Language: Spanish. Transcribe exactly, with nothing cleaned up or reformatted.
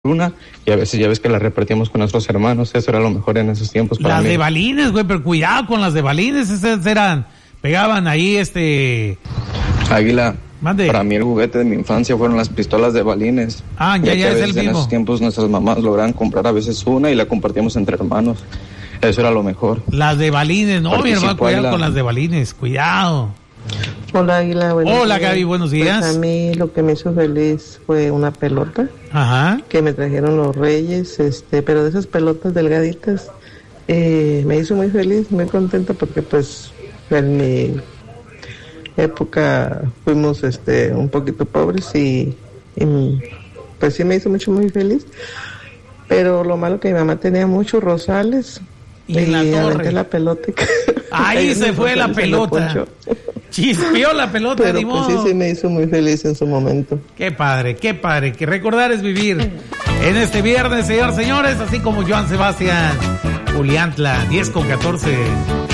una y a veces ya ves que la repartíamos con nuestros hermanos. Eso era lo mejor en esos tiempos para las mí. de balines, güey, pero cuidado con las de balines, esas eran, pegaban ahí este... Águila, Mande. Para mí el juguete de mi infancia fueron las pistolas de balines. Ah, ya, ya, ya que a es veces el en mismo. esos tiempos nuestras mamás lograban comprar a veces una y la compartíamos entre hermanos. Eso era lo mejor. Las de balines, no, mi hermano, cuidado Águila. con las de balines, cuidado. Hola Águila, buenos Hola días. Gaby, buenos días. Pues a mí lo que me hizo feliz fue una pelota Ajá. que me trajeron los Reyes, este, pero de esas pelotas delgaditas, eh, me hizo muy feliz, muy contenta porque pues en mi época fuimos este un poquito pobres y, y pues sí me hizo mucho muy feliz, pero lo malo que mi mamá tenía muchos rosales y, en la aventé torre la pelota y ahí se fue la pelota, chispeó la pelota. pero pues sí, sí me hizo muy feliz en su momento. Qué padre, qué padre, que recordar es vivir en este viernes, señores, señores, así como Joan Sebastián, Juliantla, diez con catorce.